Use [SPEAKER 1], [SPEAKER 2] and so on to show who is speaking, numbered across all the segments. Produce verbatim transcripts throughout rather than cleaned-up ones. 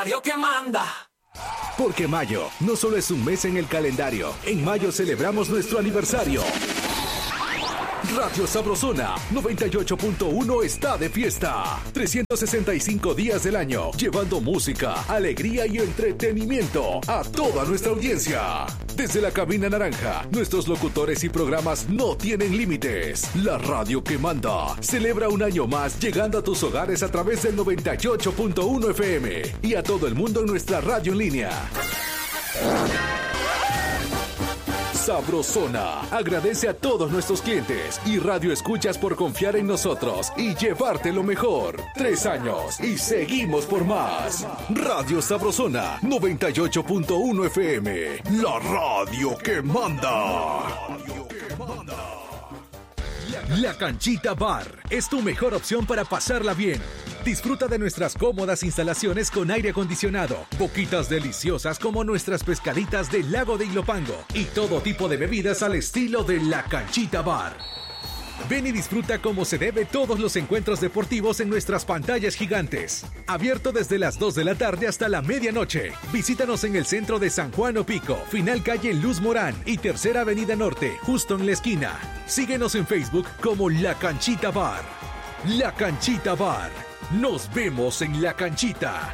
[SPEAKER 1] Radio que manda.
[SPEAKER 2] Porque mayo no solo es un mes en el calendario, en mayo celebramos nuestro aniversario. Radio Sabrosona noventa y ocho punto uno está de fiesta. trescientos sesenta y cinco días del año, llevando música, alegría y entretenimiento a toda nuestra audiencia. Desde la cabina naranja, nuestros locutores y programas no tienen límites. La radio que manda celebra un año más, llegando a tus hogares a través del noventa y ocho punto uno F M y a todo el mundo en nuestra radio en línea. Sabrosona agradece a todos nuestros clientes y radio escuchas por confiar en nosotros y llevarte lo mejor. Tres años y seguimos por más. Radio Sabrosona noventa y ocho punto uno F M, la radio que manda. La Canchita Bar es tu mejor opción para pasarla bien. Disfruta de nuestras cómodas instalaciones con aire acondicionado, boquitas deliciosas como nuestras pescaditas del lago de Ilopango y todo tipo de bebidas al estilo de La Canchita Bar. Ven y disfruta como se debe todos los encuentros deportivos en nuestras pantallas gigantes. Abierto desde las dos de la tarde hasta la medianoche. Visítanos en el centro de San Juan Opico, final calle Luz Morán y tercera avenida norte, justo en la esquina. Síguenos en Facebook como La Canchita Bar. La Canchita Bar. Nos vemos en La Canchita.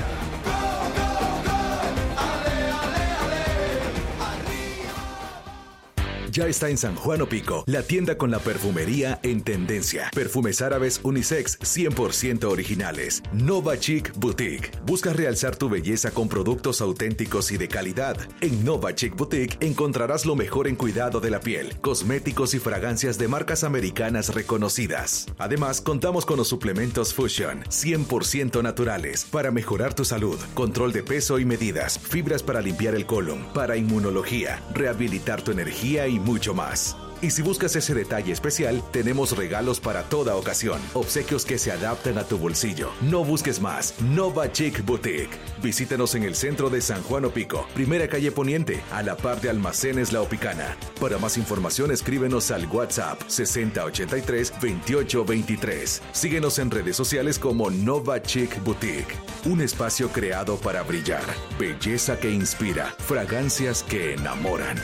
[SPEAKER 2] Ya está en San Juan Opico, la tienda con la perfumería en tendencia. Perfumes árabes unisex cien por ciento originales. Nova Chic Boutique. Buscas realzar tu belleza con productos auténticos y de calidad. En Nova Chic Boutique encontrarás lo mejor en cuidado de la piel, cosméticos y fragancias de marcas americanas reconocidas. Además, contamos con los suplementos Fusion, cien por ciento naturales, para mejorar tu salud, control de peso y medidas, fibras para limpiar el colon, para inmunología, rehabilitar tu energía y mucho más. Y si buscas ese detalle especial, tenemos regalos para toda ocasión, obsequios que se adaptan a tu bolsillo. No busques más. Nova Chic Boutique. Visítanos en el centro de San Juan Opico, primera calle Poniente, a la par de Almacenes La Opicana. Para más información, escríbenos al WhatsApp sesenta ochenta y tres veintiocho veintitrés. Síguenos en redes sociales como Nova Chic Boutique. Un espacio creado para brillar. Belleza que inspira. Fragancias que enamoran.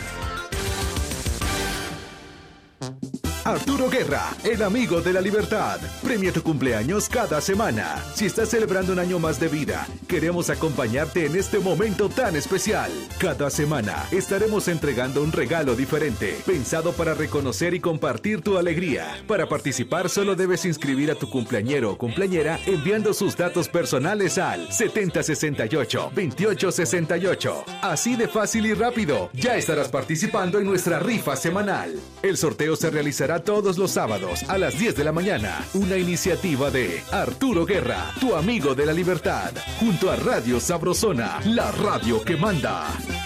[SPEAKER 2] Arturo Guerra, el amigo de la libertad. Premia tu cumpleaños cada semana. Si estás celebrando un año más de vida, queremos acompañarte en este momento tan especial. Cada semana estaremos entregando un regalo diferente, pensado para reconocer y compartir tu alegría. Para participar, solo debes inscribir a tu cumpleañero o cumpleañera enviando sus datos personales al setenta sesenta y ocho veintiocho sesenta y ocho. Así de fácil y rápido, ya estarás participando en nuestra rifa semanal. El sorteo se realizará todos los sábados a las diez de la mañana. Una iniciativa de Arturo Guerra, tu amigo de la libertad, junto a Radio Sabrosona, la radio que manda.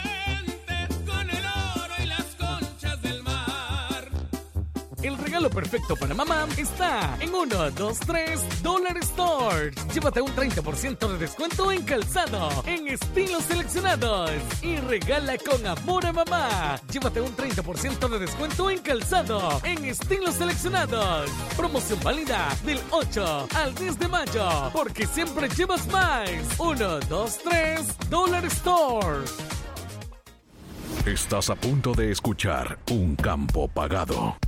[SPEAKER 3] El regalo perfecto para mamá está en uno, dos, tres Dollar Store. Llévate un treinta por ciento de descuento en calzado, en estilos seleccionados. Y regala con amor a mamá. Llévate un treinta por ciento de descuento en calzado, en estilos seleccionados. Promoción válida del ocho al diez de mayo, porque siempre llevas más. uno, dos, tres Dollar Store.
[SPEAKER 2] Estás a punto de escuchar Un Campo Pagado.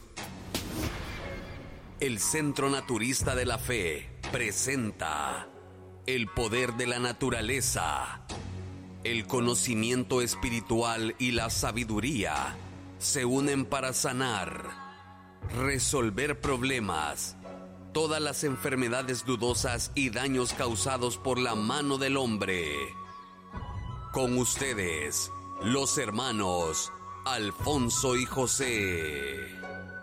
[SPEAKER 4] El Centro Naturista de la Fe presenta el poder de la naturaleza. El conocimiento espiritual y la sabiduría se unen para sanar, resolver problemas, todas las enfermedades dudosas y daños causados por la mano del hombre. Con ustedes, los hermanos Alfonso y José.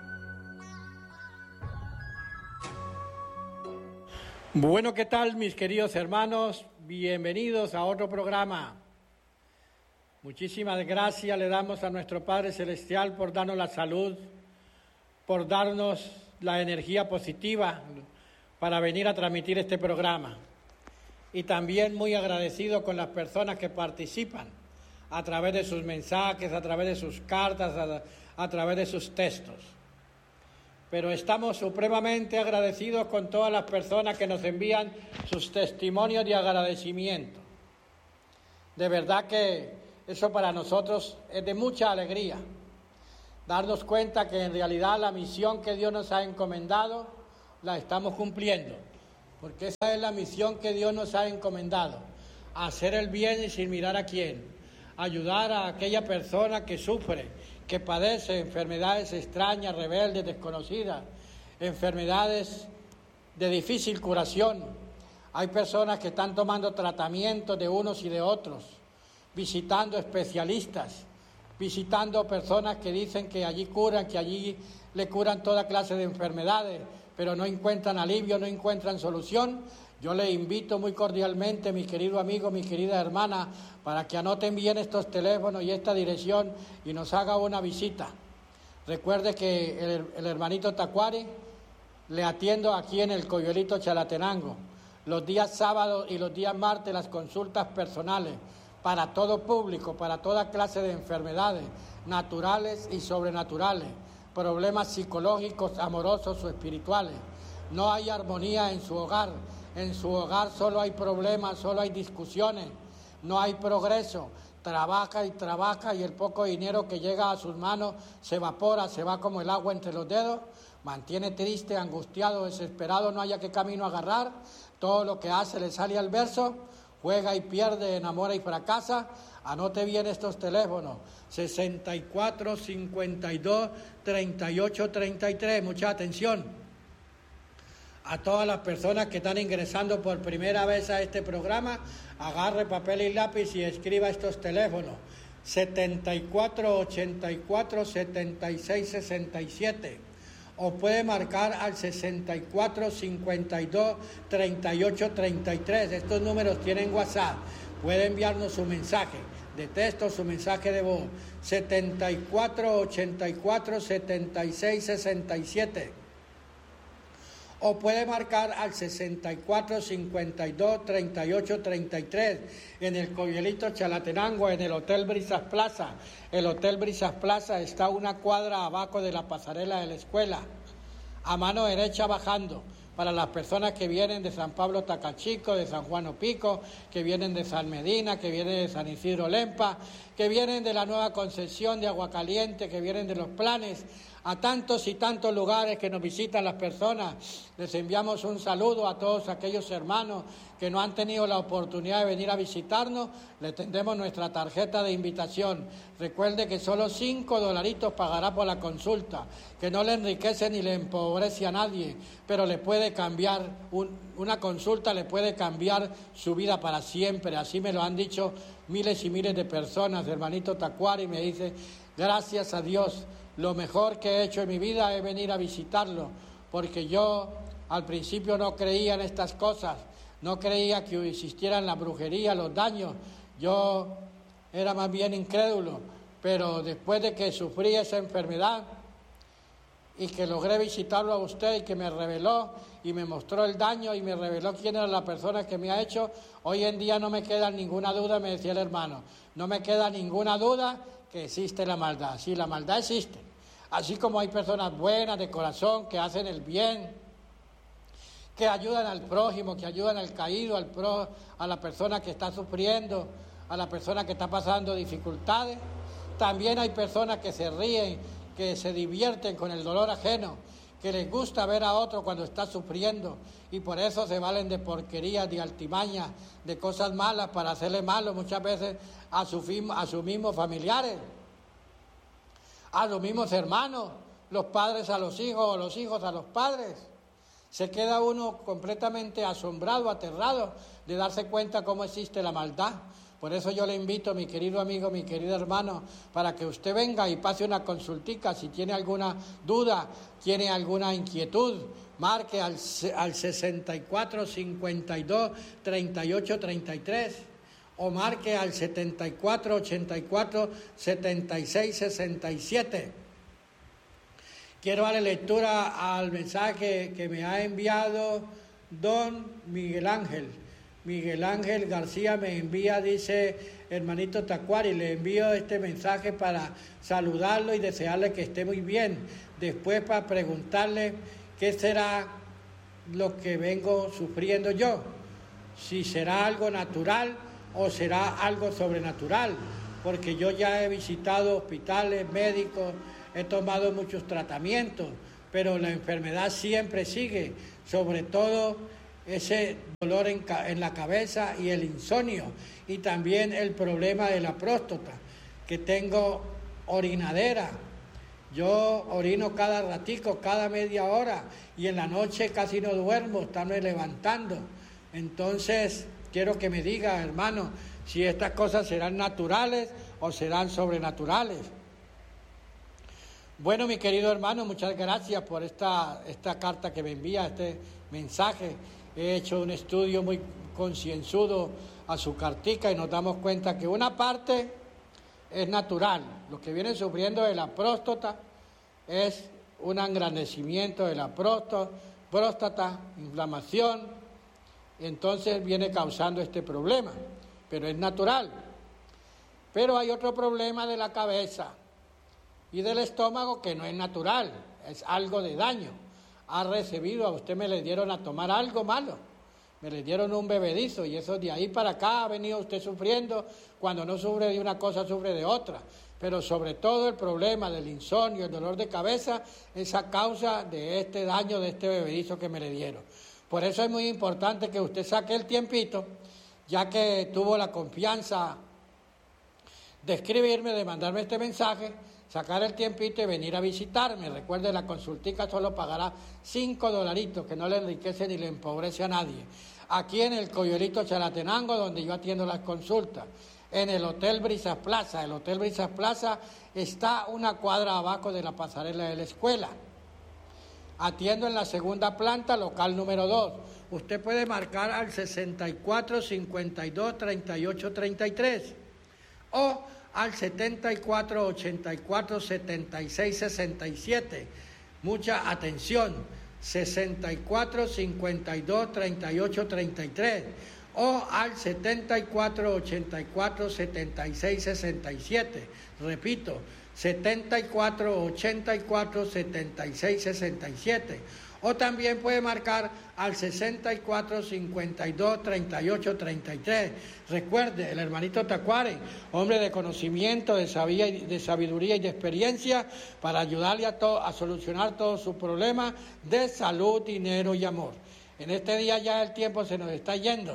[SPEAKER 5] Bueno, ¿qué tal, mis queridos hermanos? Bienvenidos a otro programa. Muchísimas gracias le damos a nuestro Padre Celestial por darnos la salud, por darnos la energía positiva para venir a transmitir este programa. Y también muy agradecido con las personas que participan a través de sus mensajes, a través de sus cartas, a, a través de sus textos. Pero estamos supremamente agradecidos con todas las personas que nos envían sus testimonios de agradecimiento. De verdad que eso para nosotros es de mucha alegría, darnos cuenta que en realidad la misión que Dios nos ha encomendado la estamos cumpliendo, porque esa es la misión que Dios nos ha encomendado, hacer el bien y sin mirar a quién, ayudar a aquella persona que sufre, que padece enfermedades extrañas, rebeldes, desconocidas, enfermedades de difícil curación. Hay personas que están tomando tratamientos de unos y de otros, visitando especialistas, visitando personas que dicen que allí curan, que allí le curan toda clase de enfermedades, pero no encuentran alivio, no encuentran solución. Yo le invito muy cordialmente, mi querido amigo, mi querida hermana, para que anoten bien estos teléfonos y esta dirección y nos haga una visita. Recuerde que el, el hermanito Tacuari le atiendo aquí en el Coyolito Chalatenango, los días sábados y los días martes las consultas personales para todo público, para toda clase de enfermedades naturales y sobrenaturales, problemas psicológicos, amorosos o espirituales. No hay armonía en su hogar, en su hogar solo hay problemas, solo hay discusiones, no hay progreso. Trabaja y trabaja y el poco dinero que llega a sus manos se evapora, se va como el agua entre los dedos, mantiene triste, angustiado, desesperado, no haya qué camino agarrar, todo lo que hace le sale al verso, juega y pierde, enamora y fracasa. Anote bien estos teléfonos, sesenta y cuatro, cincuenta y dos, treinta y ocho, treinta y tres, mucha atención. A todas las personas que están ingresando por primera vez a este programa, agarre papel y lápiz y escriba estos teléfonos, setenta y cuatro, ochenta y cuatro, setenta y seis, sesenta y siete, o puede marcar al sesenta y cuatro, cincuenta y dos, treinta y ocho, treinta y tres, estos números tienen WhatsApp, puede enviarnos su mensaje de texto, su mensaje de voz, setenta y cuatro, ochenta y cuatro, setenta y seis, sesenta y siete, o puede marcar al sesenta y cuatro, cincuenta y dos, treinta y ocho, treinta y tres en el Coyolito Chalatenango, en el Hotel Brisas Plaza. El Hotel Brisas Plaza está una cuadra abajo de la pasarela de la escuela, a mano derecha bajando, para las personas que vienen de San Pablo Tacachico, de San Juan Opico, que vienen de San Medina, que vienen de San Isidro Lempa, que vienen de la Nueva Concepción, de Aguacaliente, que vienen de Los Planes, a tantos y tantos lugares que nos visitan las personas. Les enviamos un saludo a todos aquellos hermanos que no han tenido la oportunidad de venir a visitarnos. Le tendremos nuestra tarjeta de invitación. Recuerde que solo cinco dolaritos pagará por la consulta, que no le enriquece ni le empobrece a nadie, pero le puede cambiar, un, una consulta le puede cambiar su vida para siempre. Así me lo han dicho miles y miles de personas. Hermanito Tacuari me dice, gracias a Dios, lo mejor que he hecho en mi vida es venir a visitarlo, porque yo al principio no creía en estas cosas, no creía que existieran la brujería, los daños, yo era más bien incrédulo, pero después de que sufrí esa enfermedad y que logré visitarlo a usted y que me reveló y me mostró el daño y me reveló quién era la persona que me ha hecho, hoy en día no me queda ninguna duda, me decía el hermano, no me queda ninguna duda que existe la maldad. Sí, la maldad existe. Así como hay personas buenas de corazón que hacen el bien, que ayudan al prójimo, que ayudan al caído, al pro, a la persona que está sufriendo, a la persona que está pasando dificultades. También hay personas que se ríen, que se divierten con el dolor ajeno, que les gusta ver a otro cuando está sufriendo y por eso se valen de porquerías, de altimañas, de cosas malas para hacerle malo muchas veces a, su, a sus mismos familiares, a los mismos hermanos, los padres a los hijos o los hijos a los padres. Se queda uno completamente asombrado, aterrado de darse cuenta cómo existe la maldad. Por eso yo le invito, mi querido amigo, mi querido hermano, para que usted venga y pase una consultica. Si tiene alguna duda, tiene alguna inquietud, marque al, al sesenta y cuatro, cincuenta y dos, treinta y ocho, treinta y tres o marque al setenta y cuatro, ochenta y cuatro, setenta y seis, sesenta y siete. Quiero darle lectura al mensaje que me ha enviado don Miguel Ángel. Miguel Ángel García me envía, dice, hermanito Tacuari, le envío este mensaje para saludarlo y desearle que esté muy bien. Después para preguntarle qué será lo que vengo sufriendo yo, si será algo natural o será algo sobrenatural, porque yo ya he visitado hospitales, médicos, he tomado muchos tratamientos, pero la enfermedad siempre sigue, sobre todo ese dolor en, en la cabeza y el insomnio, y también el problema de la próstata, que tengo orinadera. Yo orino cada ratico, cada media hora, y en la noche casi no duermo, estarme levantando. Entonces, quiero que me diga, hermano, si estas cosas serán naturales o serán sobrenaturales. Bueno, mi querido hermano, muchas gracias por esta, esta carta que me envía, este mensaje. He hecho un estudio muy concienzudo a su cartica y nos damos cuenta que una parte es natural. Lo que vienen sufriendo de la próstata es un engrandecimiento de la próstata, próstata, inflamación, entonces viene causando este problema, pero es natural. Pero hay otro problema de la cabeza y del estómago que no es natural, es algo de daño. Ha recibido, a usted me le dieron a tomar algo malo, me le dieron un bebedizo y eso de ahí para acá ha venido usted sufriendo. Cuando no sufre de una cosa, sufre de otra. Pero sobre todo el problema del insomnio, el dolor de cabeza, es a causa de este daño, de este bebedizo que me le dieron. Por eso es muy importante que usted saque el tiempito, ya que tuvo la confianza de escribirme, de mandarme este mensaje, sacar el tiempito y venir a visitarme. Recuerde, la consultica solo pagará cinco dolaritos, que no le enriquece ni le empobrece a nadie. Aquí en el Coyolito Chalatenango, donde yo atiendo las consultas, en el Hotel Brisas Plaza. El Hotel Brisas Plaza está una cuadra abajo de la pasarela de la escuela. Atiendo en la segunda planta, local número dos. Usted puede marcar al sesenta y cuatro, cincuenta y dos, treinta y ocho, treinta y tres o al setenta y cuatro, ochenta y cuatro, setenta y seis, sesenta y siete. Mucha atención, sesenta y cuatro, cincuenta y dos, treinta y ocho, treinta y tres o al setenta y cuatro, ochenta y cuatro, setenta y seis, sesenta y siete. Repito, setenta y cuatro, ochenta y cuatro, setenta y seis, sesenta y siete. O también puede marcar al sesenta y cuatro, cincuenta y dos, treinta y ocho, treinta y tres. Recuerde, el hermanito Tacuare, hombre de conocimiento, de sabiduría y de experiencia, para ayudarle a, to- a solucionar todos sus problemas de salud, dinero y amor. En este día ya el tiempo se nos está yendo.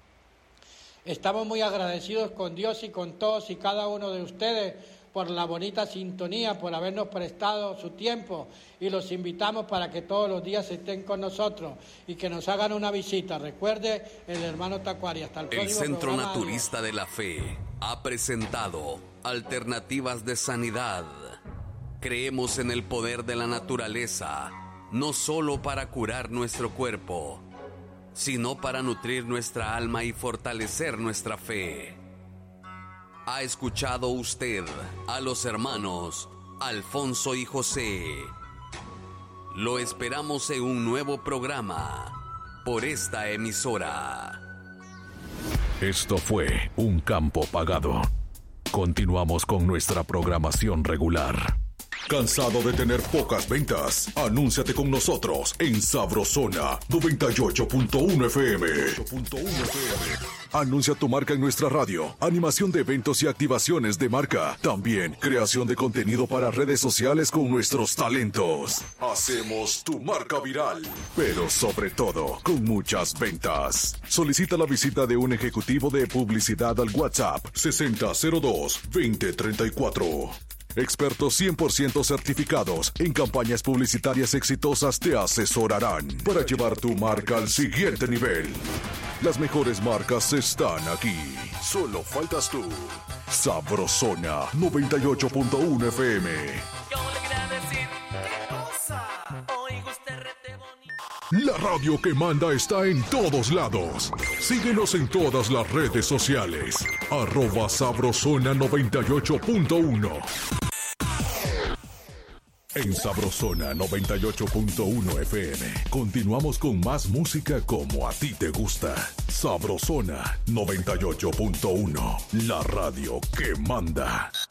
[SPEAKER 5] Estamos muy agradecidos con Dios y con todos y cada uno de ustedes por la bonita sintonía, por habernos prestado su tiempo, y los invitamos para que todos los días estén con nosotros y que nos hagan una visita. Recuerde, el hermano Tacuari. Hasta el próximo
[SPEAKER 4] El Centro
[SPEAKER 5] programa.
[SPEAKER 4] Naturista de la Fe ha presentado Alternativas de Sanidad. Creemos en el poder de la naturaleza, no solo para curar nuestro cuerpo, sino para nutrir nuestra alma y fortalecer nuestra fe. ¿Ha escuchado usted a los hermanos Alfonso y José? Lo esperamos en un nuevo programa por esta emisora.
[SPEAKER 2] Esto fue Un Campo Pagado. Continuamos con nuestra programación regular. ¿Cansado de tener pocas ventas? Anúnciate con nosotros en Sabrosona noventa y ocho punto uno F M. Anuncia tu marca en nuestra radio, animación de eventos y activaciones de marca. También creación de contenido para redes sociales con nuestros talentos. Hacemos tu marca viral, pero sobre todo con muchas ventas. Solicita la visita de un ejecutivo de publicidad al WhatsApp sesenta cero dos, veinte treinta y cuatro. Expertos cien por ciento certificados en campañas publicitarias exitosas te asesorarán para llevar tu marca al siguiente nivel. Las mejores marcas están aquí. Solo faltas tú. Sabrosona noventa y ocho punto uno F M. La radio que manda está en todos lados. Síguenos en todas las redes sociales. Arroba Sabrosona noventa y ocho punto uno. En Sabrosona noventa y ocho punto uno F M. Continuamos con más música como a ti te gusta. Sabrosona noventa y ocho punto uno. La radio que manda.